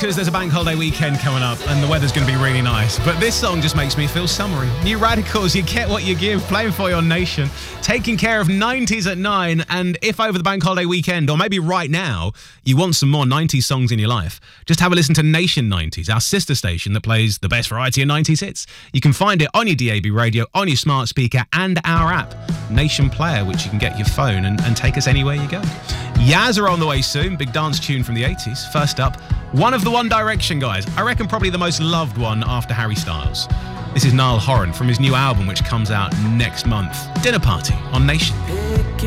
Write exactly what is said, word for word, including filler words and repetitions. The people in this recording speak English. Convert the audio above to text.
because there's a bank holiday weekend coming up and the weather's going to be really nice. But this song just makes me feel summery. New Radicals, you get what you give, playing for your nation, taking care of nineties at nine. And if over the bank holiday weekend, or maybe right now, you want some more nineties songs in your life, just have a listen to Nation nineties, our sister station that plays the best variety of nineties hits. You can find it on your D A B radio, on your smart speaker, and our app, Nation Player, which you can get your phone and, and take us anywhere you go. Yaz are on the way soon, big dance tune from the eighties. First up, one of the One Direction guys. I reckon probably the most loved one after Harry Styles. This is Niall Horan from his new album, which comes out next month. Dinner Party on Nation.